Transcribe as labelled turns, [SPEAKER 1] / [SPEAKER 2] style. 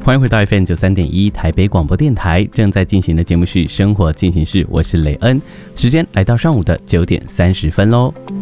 [SPEAKER 1] 欢迎回到 FM93.1 台北广播电台，正在进行的节目是生活进行式，我是雷恩，时间来到上午的9点30分喽。